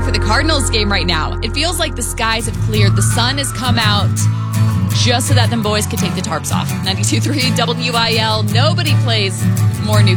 for the Cardinals game right now. It feels like the skies have cleared. The sun has come out just so that them boys could take the tarps off. 92.3 WIL. Nobody plays more Nuke